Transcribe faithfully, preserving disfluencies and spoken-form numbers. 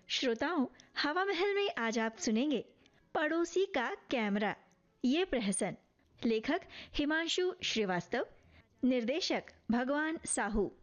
श्रोताओं, हवा महल में आज आप सुनेंगे पड़ोसी का कैमरा, ये प्रहसन। लेखक हिमांशु श्रीवास्तव, निर्देशक भगवान साहू।